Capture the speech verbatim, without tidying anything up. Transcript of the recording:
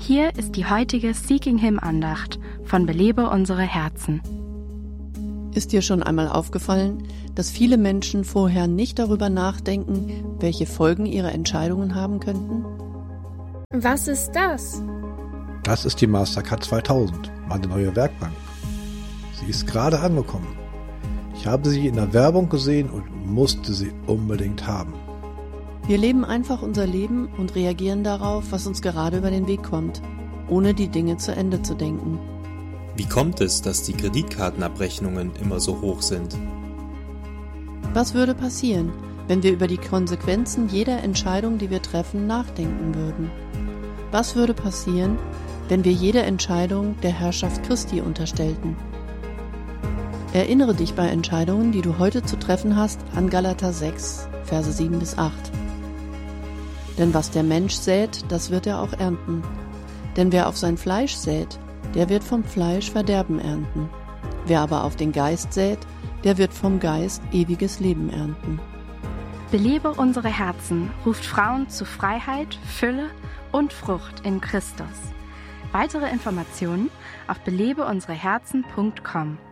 Hier ist die heutige Seeking Him Andacht von Belebe unsere Herzen. Ist dir schon einmal aufgefallen, dass viele Menschen vorher nicht darüber nachdenken, welche Folgen ihre Entscheidungen haben könnten? Was ist das? Das ist die Mastercard zweitausend, meine neue Werkbank. Sie ist gerade angekommen. Ich habe sie in der Werbung gesehen und musste sie unbedingt haben. Wir leben einfach unser Leben und reagieren darauf, was uns gerade über den Weg kommt, ohne die Dinge zu Ende zu denken. Wie kommt es, dass die Kreditkartenabrechnungen immer so hoch sind? Was würde passieren, wenn wir über die Konsequenzen jeder Entscheidung, die wir treffen, nachdenken würden? Was würde passieren, wenn wir jede Entscheidung der Herrschaft Christi unterstellten? Erinnere dich bei Entscheidungen, die du heute zu treffen hast, an Galater sechs, Verse sieben bis acht. Denn was der Mensch sät, das wird er auch ernten. Denn wer auf sein Fleisch sät, der wird vom Fleisch Verderben ernten. Wer aber auf den Geist sät, der wird vom Geist ewiges Leben ernten. Belebe unsere Herzen ruft Frauen zu Freiheit, Fülle und Frucht in Christus. Weitere Informationen auf belebe unsere herzen punkt com.